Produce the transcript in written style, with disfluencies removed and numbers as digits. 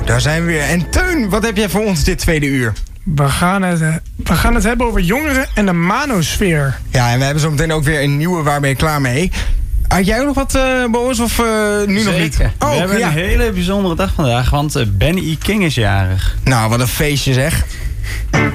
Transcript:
daar zijn we weer. En Teun, wat heb jij voor ons dit tweede uur? We gaan het hebben over jongeren en de manosfeer. Ja, en we hebben zo meteen ook weer een nieuwe. Waar ben je klaar mee? Had jij ook nog wat, Boris, of nu Zeker. nog niet? We hebben een hele bijzondere dag vandaag, want Benny E. King is jarig. Nou, wat een feestje zeg.